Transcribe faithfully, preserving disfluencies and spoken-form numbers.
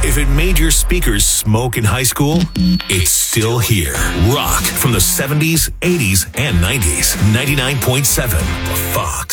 If it made your speakers smoke in high school, it's still here. Rock from the seventies, eighties, and nineties. ninety-nine point seven The Fox.